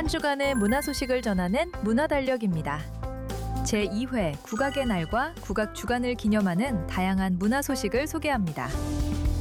한 주간의 문화 소식을 전하는 문화달력입니다. 제2회 국악의 날과 국악 주간을 기념하는 다양한 문화 소식을 소개합니다.